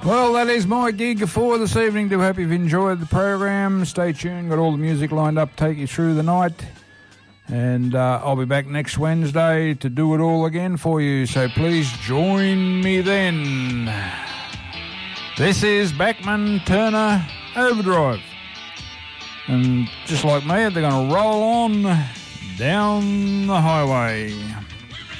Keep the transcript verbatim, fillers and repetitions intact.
Well, that is my gig for this evening. Do hope you've enjoyed the program. Stay tuned. Got all the music lined up, take you through the night. And uh, I'll be back next Wednesday to do it all again for you. So please join me then. This is Bachman Turner Overdrive. And just like me, they're going to roll on down the highway.